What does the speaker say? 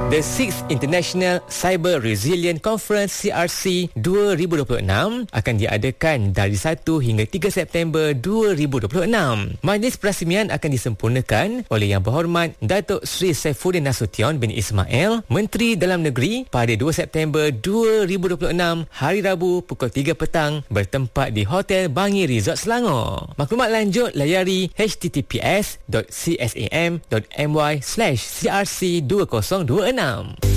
The 6th International Cyber Resilient Conference CRC 2026 akan diadakan dari 1 hingga 3 September 2026. Majlis perasmian akan disempurnakan oleh Yang Berhormat Datuk Seri Saifuddin Nasution bin Ismail, Menteri Dalam Negeri, pada 2 September 2026 hari Rabu pukul 3 petang bertempat di Hotel Bangi Resort Selangor. Maklumat lanjut layari https.csam.my/crc2026.